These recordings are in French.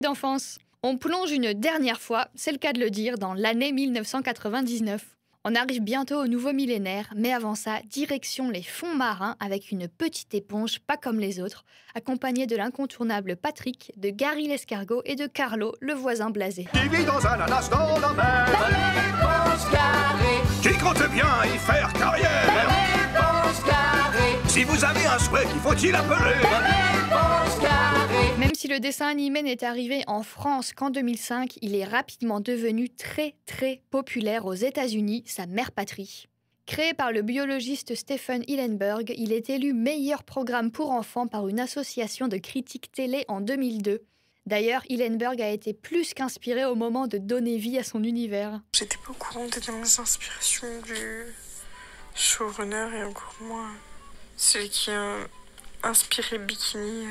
D'enfance. On plonge une dernière fois, c'est le cas de le dire, dans l'année 1999. On arrive bientôt au nouveau millénaire, mais avant ça, direction les fonds marins avec une petite éponge pas comme les autres, accompagnée de l'incontournable Patrick, de Gary l'escargot et de Carlo, le voisin blasé. Qui vit dans un ananas dans la mer. Réponse carrée. Qui compte bien y faire carrière. Réponse carrée. Si vous avez un souhait, qu'il faut-il appeler. Réponse carrée. Même si le dessin animé n'est arrivé en France qu'en 2005, il est rapidement devenu très populaire aux États-Unis, sa mère patrie. Créé par le biologiste Stephen Hillenburg, il est élu meilleur programme pour enfants par une association de critiques télé en 2002. D'ailleurs, Hillenburg a été plus qu'inspiré au moment de donner vie à son univers. J'étais pas au courant des inspirations du showrunner et encore moins celui qui a inspiré Bikini.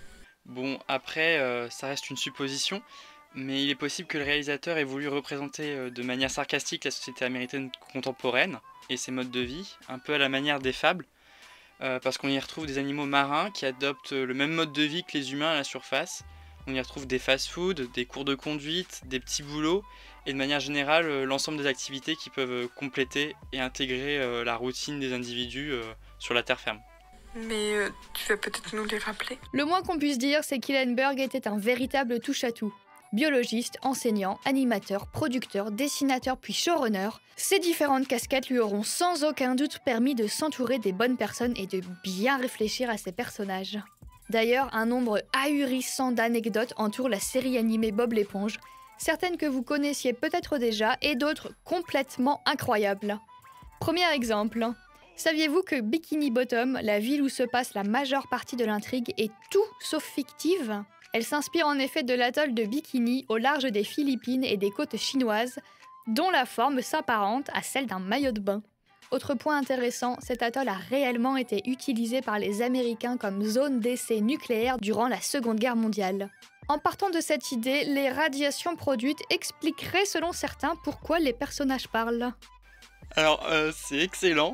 Bon, après, ça reste une supposition, mais il est possible que le réalisateur ait voulu représenter de manière sarcastique la société américaine contemporaine et ses modes de vie, un peu à la manière des fables, parce qu'on y retrouve des animaux marins qui adoptent le même mode de vie que les humains à la surface. On y retrouve des fast-foods, des cours de conduite, des petits boulots, et de manière générale, l'ensemble des activités qui peuvent compléter et intégrer la routine des individus sur la terre ferme. Mais tu vas peut-être nous les rappeler. Le moins qu'on puisse dire, c'est qu'Hillenburg était un véritable touche-à-tout. Biologiste, enseignant, animateur, producteur, dessinateur puis showrunner, ces différentes casquettes lui auront sans aucun doute permis de s'entourer des bonnes personnes et de bien réfléchir à ses personnages. D'ailleurs, un nombre ahurissant d'anecdotes entoure la série animée Bob l'éponge, certaines que vous connaissiez peut-être déjà et d'autres complètement incroyables. Premier exemple. Saviez-vous que Bikini Bottom, la ville où se passe la majeure partie de l'intrigue, est tout sauf fictive ? Elle s'inspire en effet de l'atoll de Bikini au large des Philippines et des côtes chinoises, dont la forme s'apparente à celle d'un maillot de bain. Autre point intéressant, cet atoll a réellement été utilisé par les Américains comme zone d'essai nucléaire durant la Seconde Guerre mondiale. En partant de cette idée, les radiations produites expliqueraient selon certains pourquoi les personnages parlent. Alors, c'est excellent.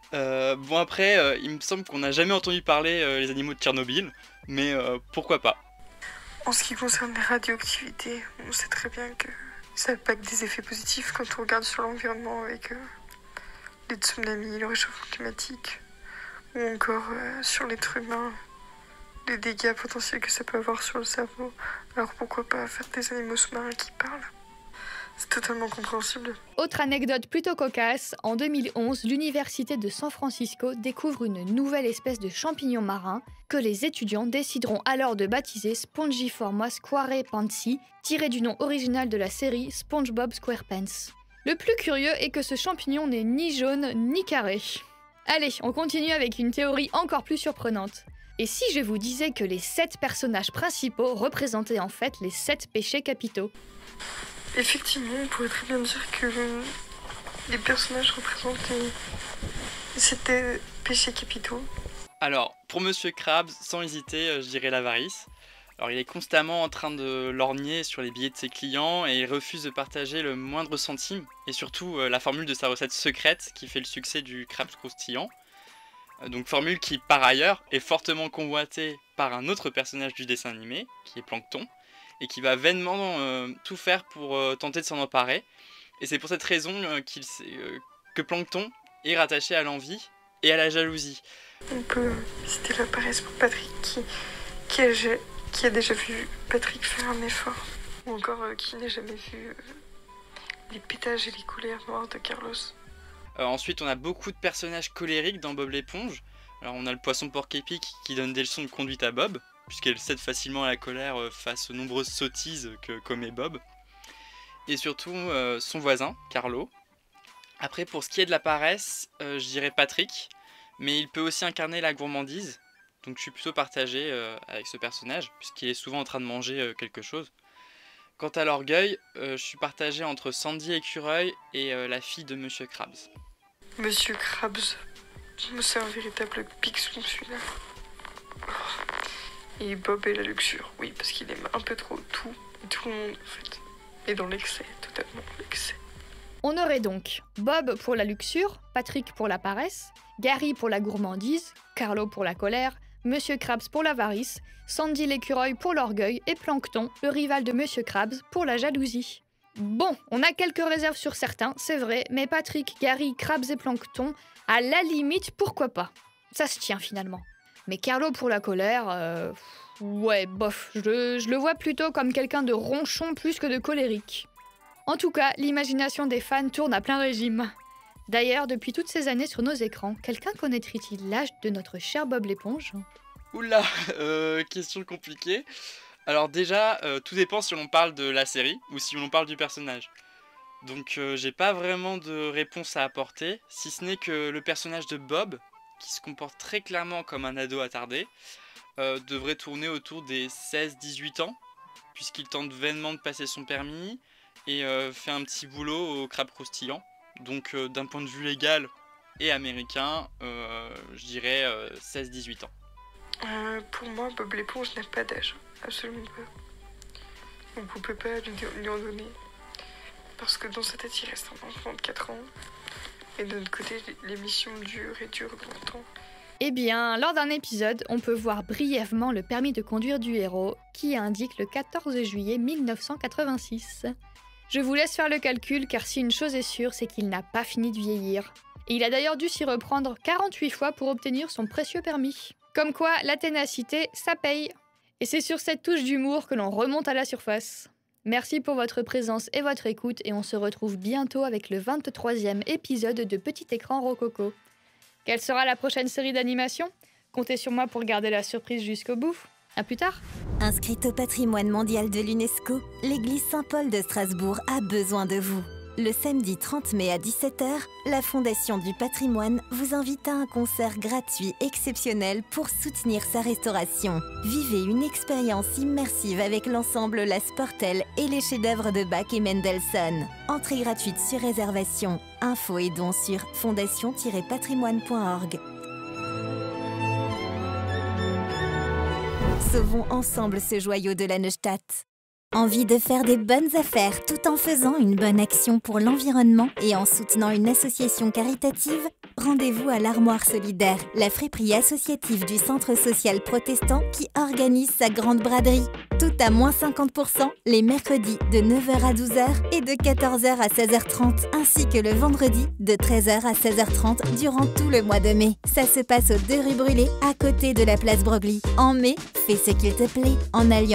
Bon après, il me semble qu'on n'a jamais entendu parler les animaux de Tchernobyl, mais pourquoi pas. En ce qui concerne les radioactivités, on sait très bien que ça n'a pas que des effets positifs quand on regarde sur l'environnement avec les tsunamis, le réchauffement climatique, ou encore sur l'être humain, les dégâts potentiels que ça peut avoir sur le cerveau. Alors pourquoi pas faire des animaux sous-marins qui parlent ? C'est totalement compréhensible. Autre anecdote plutôt cocasse, en 2011, l'université de San Francisco découvre une nouvelle espèce de champignon marin que les étudiants décideront alors de baptiser Spongiforma squarepansi, tiré du nom original de la série SpongeBob SquarePants. Le plus curieux est que ce champignon n'est ni jaune ni carré. Allez, on continue avec une théorie encore plus surprenante. Et si je vous disais que les 7 personnages principaux représentaient en fait les 7 péchés capitaux ? Effectivement, on pourrait très bien dire que les personnages représentent les 7 péchés capitaux. Alors, pour Monsieur Krabs, sans hésiter, je dirais l'avarice. Alors, il est constamment en train de lorgner sur les billets de ses clients et il refuse de partager le moindre centime. Et surtout, la formule de sa recette secrète qui fait le succès du Krabs croustillant. Donc, formule qui, par ailleurs, est fortement convoitée par un autre personnage du dessin animé, qui est Plankton, et qui va vainement tout faire pour tenter de s'en emparer. Et c'est pour cette raison que Plankton est rattaché à l'envie et à la jalousie. On peut citer la paresse pour Patrick qui a déjà vu Patrick faire un effort. Ou encore qui n'a jamais vu les pétages et les colères noires de Carlos. Ensuite, on a beaucoup de personnages colériques dans Bob l'éponge. Alors, on a le poisson porc-épic qui donne des leçons de conduite à Bob, puisqu'elle cède facilement à la colère face aux nombreuses sottises que commet Bob. Et surtout, son voisin, Carlo. Après, pour ce qui est de la paresse, je dirais Patrick, mais il peut aussi incarner la gourmandise, donc je suis plutôt partagé avec ce personnage, puisqu'il est souvent en train de manger quelque chose. Quant à l'orgueil, je suis partagé entre Sandy Écureuil et la fille de Monsieur Krabs. Monsieur Krabs, c'est un véritable pixon celui-là. Et Bob est la luxure, oui, parce qu'il aime un peu trop tout le monde en fait. Et dans l'excès, totalement l'excès. On aurait donc Bob pour la luxure, Patrick pour la paresse, Gary pour la gourmandise, Carlo pour la colère, Monsieur Krabs pour l'avarice, Sandy l'écureuil pour l'orgueil et Plankton, le rival de Monsieur Krabs, pour la jalousie. Bon, on a quelques réserves sur certains, c'est vrai, mais Patrick, Gary, Krabs et Plankton, à la limite, pourquoi pas? Ça se tient finalement. Mais Carlo pour la colère, ouais, bof, je le vois plutôt comme quelqu'un de ronchon plus que de colérique. En tout cas, l'imagination des fans tourne à plein régime. D'ailleurs, depuis toutes ces années sur nos écrans, quelqu'un connaîtrait-il l'âge de notre cher Bob l'éponge? Oula, question compliquée. Alors déjà, tout dépend si l'on parle de la série ou si l'on parle du personnage. Donc j'ai pas vraiment de réponse à apporter, si ce n'est que le personnage de Bob, qui se comporte très clairement comme un ado attardé, devrait tourner autour des 16-18 ans, puisqu'il tente vainement de passer son permis et fait un petit boulot au crabe croustillant. Donc d'un point de vue légal et américain, je dirais 16-18 ans. Pour moi, Bob l'éponge n'a pas d'âge, absolument pas. Donc on peut pas lui en donner. Parce que dans sa tête, il reste un enfant de 4 ans. Et de notre côté, l'émission dure et dure longtemps. Eh bien, lors d'un épisode, on peut voir brièvement le permis de conduire du héros, qui indique le 14 juillet 1986. Je vous laisse faire le calcul, car si une chose est sûre, c'est qu'il n'a pas fini de vieillir. Et il a d'ailleurs dû s'y reprendre 48 fois pour obtenir son précieux permis. Comme quoi, la ténacité, ça paye. Et c'est sur cette touche d'humour que l'on remonte à la surface. Merci pour votre présence et votre écoute, et on se retrouve bientôt avec le 23e épisode de Petit Écran Rococo. Quelle sera la prochaine série d'animation? Comptez sur moi pour garder la surprise jusqu'au bout. À plus tard. Inscrite au patrimoine mondial de l'UNESCO, l'église Saint-Paul de Strasbourg a besoin de vous. Le samedi 30 mai à 17h, la Fondation du patrimoine vous invite à un concert gratuit exceptionnel pour soutenir sa restauration. Vivez une expérience immersive avec l'ensemble La Sportelle et les chefs-d'œuvre de Bach et Mendelssohn. Entrée gratuite sur réservation. Infos et dons sur fondation-patrimoine.org. Sauvons ensemble ce joyau de la Neustadt. Envie de faire des bonnes affaires tout en faisant une bonne action pour l'environnement et en soutenant une association caritative? Rendez-vous à l'Armoire Solidaire, la friperie associative du Centre social protestant qui organise sa grande braderie. Tout à moins 50% les mercredis de 9h à 12h et de 14h à 16h30, ainsi que le vendredi de 13h à 16h30 durant tout le mois de mai. Ça se passe aux 2 rue Brûlée, à côté de la place Broglie. En mai, fais ce qu'il te plaît en alliant